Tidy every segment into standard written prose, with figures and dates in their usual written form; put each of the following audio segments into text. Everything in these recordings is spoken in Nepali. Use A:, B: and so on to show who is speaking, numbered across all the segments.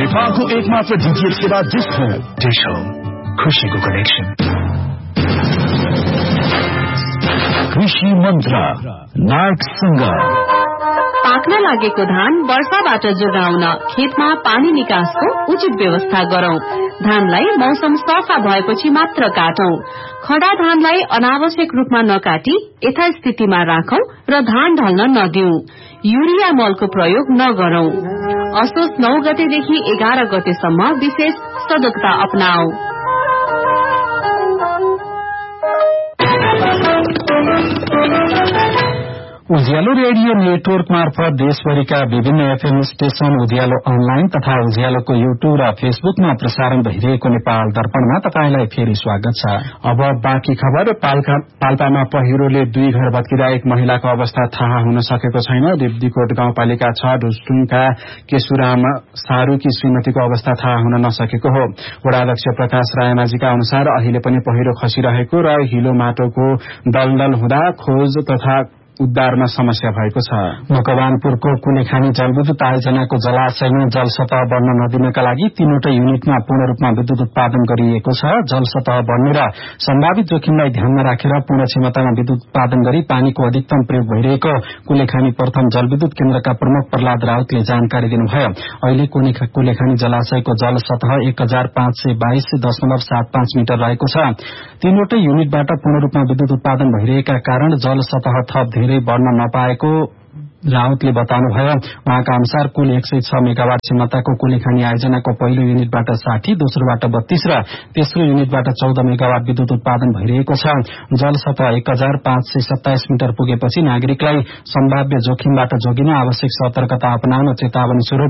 A: नेपालको एकमात्र डीटीएच सेवा डिश होम। डिश होम, खुशीको कनेक्सन। कृषि मन्त्र नार्कसँग
B: पाक्न लागेको धान वर्षाबाट जोगाउन खेतमा पानी निकासको उचित व्यवस्था गरौं। धानलाई मौसम सफा भएपछि मात्र काटौं। खडा धानलाई अनावश्यक रूपमा नकाटी यथास्थितिमा राखौं र धान ढल्न नदिऊ। युरिया मलको प्रयोग नगरौं। असोज 9 गतेदेखि 11 गतेसम्म विशेष सतर्कता अपनाऊ।
C: उज्यालो रेडियो नेटवर्क मार्फत देशभरिका विभिन्न एफएम स्टेशन, उज्यालो अनलाइन तथा उज्यालोको युट्युब र फेसबुकमा प्रसारण भइरहेको नेपाल दर्पणमा तपाईंलाई फेरि स्वागत छ। अब बाँकी खबर। पाल्पामा पहिरोले 2 घर भत्किँदा एक महिलाको अवस्था थाहा हुन सकेको छैन। देवदीकोट गाउँपालिका 6 ढुस्टुङका केशुराम सारूकी श्रीमतीको अवस्था थाहा हुन नसकेको हो। वडाध्यक्ष प्रकाश रायमाझीका अनुसार अहिले पनि पहिरो खसिरहेको र हिलो माटोको दलदल हुँदा खोज तथा उद्धारमा समस्या भएको छ। मकवानपुरको कुलेखानी जलविद्युत आयोजनाको जलाशयमा जलसतह बढ्न नदिनका लागि 3वटै युनिटमा पूर्ण रूपमा विद्युत उत्पादन गरिएको छ। जलसतह बढ्ने र सम्भावित जोखिमलाई ध्यानमा राखेर पूर्ण क्षमतामा विद्युत उत्पादन गरी पानीको अधिकतम प्रयोग भइरहेको कुलेखानी प्रथम जलविद्युत केन्द्रका प्रमुख प्रहलाद राउतले जानकारी दिनुभयो। अहिले कुलेखानी जलाशयको जलसतह 1522.75 मिटर रहेको छ। 3वटै युनिटबाट पूर्ण रूपमा विद्युत उत्पादन भइरहेका कारण जलसतह थप धेरै बढ़न नपाएको राउतले बताउनुभयो। उहाँका अनुसार कुल 106 मेगावाट क्षमताको कुलेखानी आयोजनाको पहिलो युनिटबाट 60, दोस्रोबाट 32 र तेस्रो युनिटबाट 14 मेगावाट विद्युत उत्पादन भइरहेको छ। जलसतह 1527 मिटर पुगेपछि नागरिकलाई सम्भाव्य जोखिमबाट जोगिन आवश्यक सतर्कता अपनाउन चेतावनी स्वरूप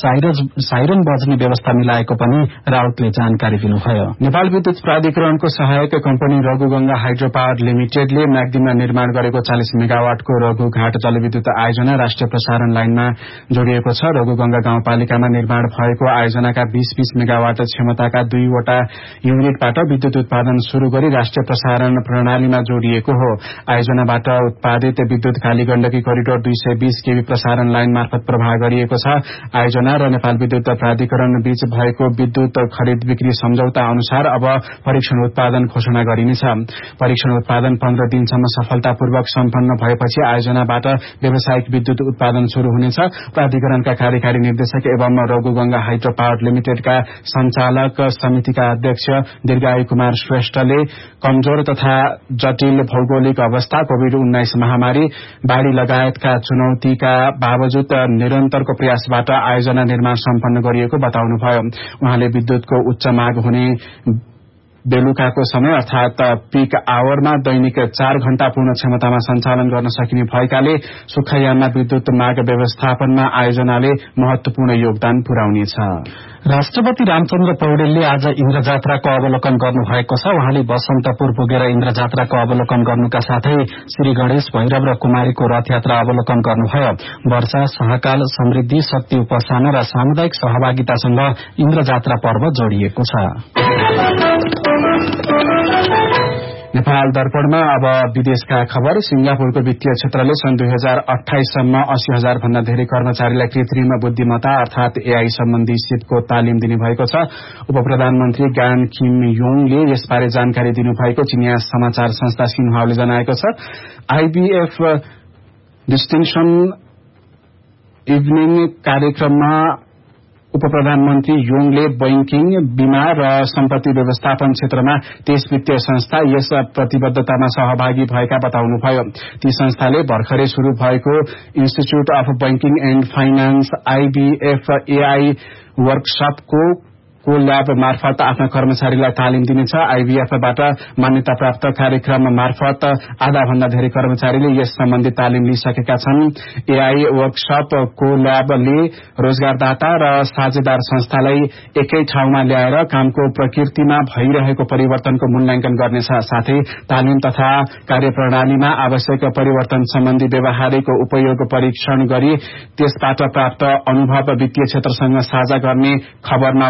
C: साइरन बज्ने व्यवस्था मिलाएको पनि राउतले जानकारी दिनुभयो।
D: नेपाल विद्युत प्राधिकरणको सहायक कम्पनी रघुगंगा हाइड्रो पावर लिमिटेडले म्याग्दीमा निर्माण गरेको 40 मेगावाटको रघुघाट जलविद्युत आयोजना राष्ट्रिय प्रसारण लाइनमा जोडिएको छ। रघुगंगा गाउँपालिकामा निर्माण भएको आयोजनाका 20 मेगावाट क्षमताका 2वटा युनिटबाट विद्युत उत्पादन शुरू गरी राष्ट्रिय प्रसारण प्रणालीमा जोडिएको हो। आयोजनाबाट उत्पादित विद्युत कालीगण्डकी करिडोर 220 केवी प्रसारण लाइन मार्फत प्रवाह गरिएको छ। आयोजना र नेपाल विद्युत प्राधिकरण बीच भएको विद्युत खरिद बिक्री सम्झौता अनुसार अब परीक्षण उत्पादन घोषणा गरिनेछ। परीक्षण उत्पादन 15 दिनसम्म सफलतापूर्वक सम्पन्न भएपछि आयोजनाबाट व्यावसायिक विद्युत उत्पादन शुरू हुनेछ। प्राधिकरणका कार्यकारी निर्देशक एवं रघुगंगा हाइड्रो पावर लिमिटेडका संचालक समितिका अध्यक्ष दीर्घायु कुमार श्रेष्ठले कमजोर तथा जटिल भौगोलिक अवस्था, कोविड-19 महामारी, बाढ़ी लगायतका चुनौतीका बावजुद निरन्तरको प्रयासबाट आयोजना निर्माण सम्पन्न गरिएको बताउनुभयो। उहाँले विद्युतको उच्च माग हुने बेलुकाको समय अर्थात पीक आवरमा दैनिक 4 घण्टा पूर्ण क्षमतामा सञ्चालन गर्न सकिने भएकाले सुक्खायाममा विद्युत माग व्यवस्थापनमा आयोजनाले महत्वपूर्ण योगदान पुर्याउनेछ।
C: राष्ट्रपति रामचन्द्र पौडेलले आज इन्द्रजात्राको अवलोकन गर्नुभएको छ। उहाँले बसन्तपुर पुगेर इन्द्रजात्राको अवलोकन गर्नुका साथै श्री गणेश, भैरव र कुमारीको रथयात्रा अवलोकन गर्नुभयो। वर्षा, सहकाल, समृद्धि, शक्ति उपासना र सामुदायिक सहभागितासँग इन्द्रजात्रा पर्व जोडिएको छ।
D: नेपाल दर्पणमा अब विदेशका खबर। सिंगापुरको वित्तीय क्षेत्रले सन् 2028 सम्म 80,000 भन्दा धेरै कर्मचारीलाई कृत्रिम बुद्धिमत्ता अर्थात एआई सम्बन्धी सिपको तालिम दिने भएको छ। उप प्रधानमन्त्री गान किम योङले यसबारे जानकारी दिनुभएको चिनिया समाचार संस्था सिन्हुवाले जनाएको छ। आईबीएफ डिस्टिंक्सन इभनिङ कार्यक्रममा उप प्रधानमन्त्री योङले बैंकिङ, बीमा र सम्पत्ति व्यवस्थापन क्षेत्रमा 23 वित्तीय संस्था यस प्रतिबद्धतामा सहभागी भएका बताउनुभयो। ती संस्थाले भर्खरै शुरू भएको institute of banking and finance IBF AI वर्कशपको lab मार्फत आफ्ना कर्मचारीलाई तालिम दिनेछ। आईबीएफबाट मान्यता प्राप्त कार्यक्रम मार्फत आधा भन्दा धेरै कर्मचारीले यस सम्बन्धी तालिम लिइसकेका छन्। एआई वर्कशप को ल्याबले रोजगारदाता र साझेदार संस्थालाई एकै ठाउँमा ल्याएर कामको प्रकृतिमा भइरहेको परिवर्तनको मूल्याङ्कन गर्नेछ। साथै तालिम तथा कार्यप्रणालीमा आवश्यक परिवर्तन सम्बन्धी व्यवहारिक उपयोग परीक्षण गरी त्यसबाट प्राप्त अनुभव वित्तीय क्षेत्रसँग साझा गर्ने खबरमा उल्लेख छ।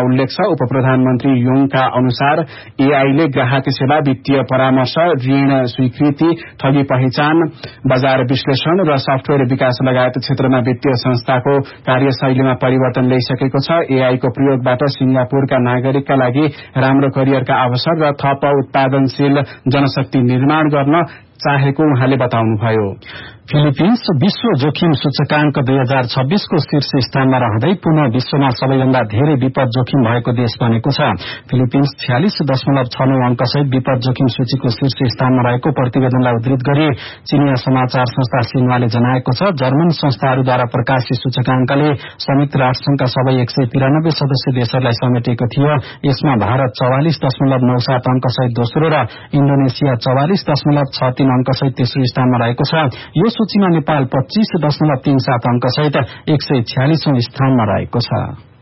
D: उप प्रधानमन्त्री योङका अनुसार एआईले ग्राहक सेवा, वित्तीय परामर्श, ऋण स्वीकृति, ठगी पहिचान, बजार विश्लेषण र सफ्टवेयर विकास लगायत क्षेत्रमा वित्तीय संस्थाको कार्यशैलीमा परिवर्तन ल्याइसकेको छ। एआई को प्रयोगबाट सिंगापुरका नागरिकका लागि राम्रो करियरका अवसर र थप उत्पादनशील जनशक्ति निर्माण गर्न चाहेको उहाँले बताउनुभयो।
C: फिलिपिन्स विश्व जोखिम सूचकांक 2026 को शीर्ष स्थानमा रहँदै पुनः विश्वमा सबैभन्दा धेरै विपद जोखिम भएको देश बनेको छ। फिलिपिन्स 46.69 अंकसहित विपद जोखिम सूचीको शीर्ष स्थानमा रहेको प्रतिवेदनलाई उद्धृत गरी चीनिया समाचार संस्था सिन्हुवाले जनाएको छ। जर्मन संस्थाहरूद्वारा प्रकाशित सूचकांकले संयुक्त राष्ट्रसंघका सबै 193 सदस्य देशहरूलाई समेटेको थियो। यसमा भारत 44.97 अंकसहित दोस्रो र इण्डोनेसिया 44.63 अंकसहित तेस्रो स्थानमा रहेको छ। यो सूचीमा नेपाल 25.37 अंकसहित 146औं स्थानमा रहेको छ।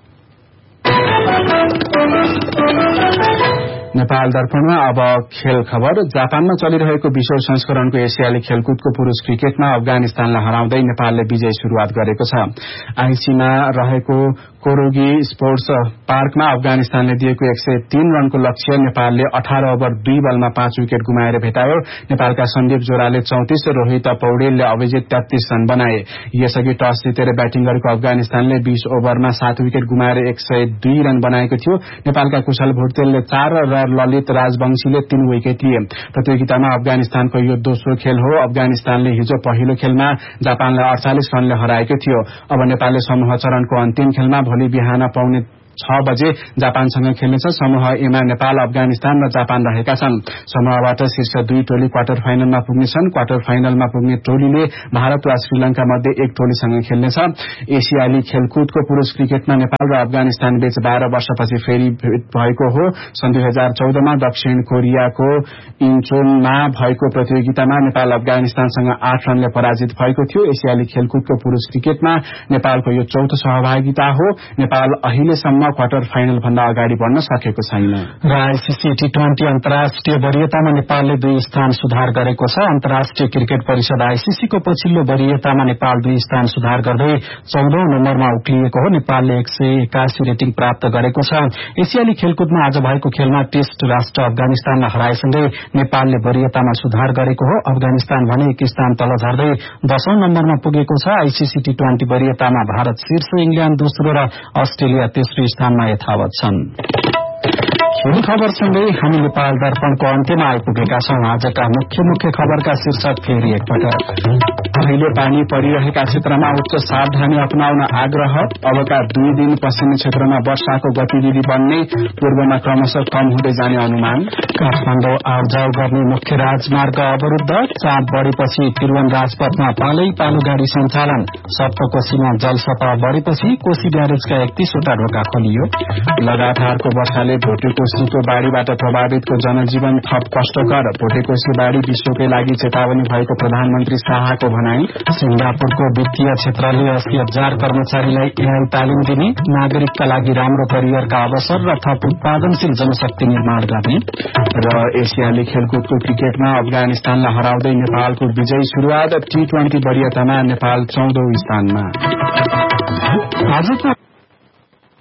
D: नेपाल दर्पणमा अब खेल खबर। जापानमा चलिरहेको विश्व संस्करणको एसियाली खेलकुदको पुरूष क्रिकेटमा अफगानिस्तानलाई हराउँदै नेपालले विजयी शुरूआत गरेको छ। आइसीमा रहेको कोरोगी स्पोर्ट्स पार्कमा अफगानिस्तानले दिएको 103 रनको लक्ष्य नेपालले 18 ओभर 2 बलमा 5 विकेट गुमाएर भेटायो। नेपालका सन्दीप जोराले 34, रोहित पौडेलले अभिजित 33 रन बनाए। यसअघि टस जितेर ब्याटिङ गरेको अफगानिस्तानले 20 ओभरमा 7 विकेट गुमाएर 102 रन बनाएको थियो। नेपालका कुशल भुटेलले 4 र ललित राजवंशीले 3 विकेट लिए। प्रतियोगितामा अफगानिस्तानको यो दोस्रो खेल हो। अफगानिस्तानले हिजो पहिलो खेलमा जापानलाई 48 रनले हराएको थियो। अब नेपालले समूह चरणको अन्तिम खेलमा भोलि बिहान पाउने 6 बजे जापानसँग खेल्नेछ। समूह एमा नेपाल, अफगानिस्तान र जापान रहेका छन्। समूहबाट शीर्ष 2 टोली क्वार्टर फाइनलमा पुग्नेछन्। क्वार्टर फाइनलमा पुग्ने टोलीले भारत वा श्रीलंका मध्ये एक टोलीसँग खेल्नेछ। एसियाली खेलकुदको पुरूष क्रिकेटमा नेपाल र अफगानिस्तान बीच 12 वर्षपछि फेरि भेट भएको हो। सन् 2014 मा दक्षिण कोरियाको इन्चोनमा भएको प्रतियोगितामा नेपाल अफगानिस्तानसँग 8 रनले पराजित भएको थियो। एसियाली खेलकुदको पुरूष क्रिकेटमा नेपालको यो चौथो सहभागिता हो। नेपाल अहिलेसम्म क्वार्टर फाइनल भन्दा अगाडि बढ्न सकेको छैन।
C: र आईसीसी टी20 अन्तर्राष्ट्रिय वरियतामा नेपालले 2 स्थान सुधार गरेको छ। अन्तर्राष्ट्रिय क्रिकेट परिषद आईसीसी को पछिल्लो वरियतामा नेपाल 2 स्थान सुधार गर्दै 14औं नम्बरमा उक्लिएको हो। नेपालले 181 रेटिङ प्राप्त गरेको छ। एसियाली खेलकुदमा आज भएको खेलमा टेस्ट राष्ट्र अफगानिस्तानलाई हराएसँगै नेपालले वरियतामा सुधार गरेको हो। अफगानिस्तान भने 1 स्थान तल झर्दै 10औं नम्बरमा पुगेको छ। आईसीसी टी20 वरियतामा भारत शीर्ष, इंग्ल्याण्ड दोस्रो र अस्ट्रेलिया तेस्रो स्थानमा यथावत छन्। खेल खबरसँगै हामी नेपाल दर्पणको अन्त्यमा आइपुगेका छौं। आजका मुख्य खबरका शीर्षक फेरि एकपटक।
D: अहिले पानी परिरहेका क्षेत्रमा उच्च सावधानी अपनाउन आग्रह। अबका 2 दिन पश्चिमी क्षेत्रमा वर्षाको गतिविधि बन्ने, पूर्वमा क्रमशः कम हुँदै जाने अनुमान।
C: काठमाडौँ आउजाउ गर्ने मुख्य राजमार्ग अवरुद्ध। चाँद बढ़ेपछि त्रिभुवन राजपथमा पालो गाड़ी सञ्चालन। सप्तकोशीमा जलसतह बढ़ेपछि कोशी ब्यारेजका 31 वटा ढोका खोलियो। लगातारको वर्षाले भोटेकोशीको बाढ़ीबाट प्रभावितको जनजीवन थप कष्टकर। भोटेकोशी बाढ़ी विश्वकै लागि चेतावनी भएको प्रधानमन्त्री शाहको भनाई। सिंगापुरको वित्तीय क्षेत्रले 80,000 कर्मचारीलाई एआई तालिम दिने। नागरिकका लागि राम्रो करियरका अवसर र थप उत्पादनशील जनशक्ति निर्माण गर्ने। र एसियाली खेलकुदको क्रिकेटमा अफगानिस्तानलाई हराउँदै नेपालको विजयी शुरूआत। टी20 वरियतामा नेपाल 14औं स्थानमा।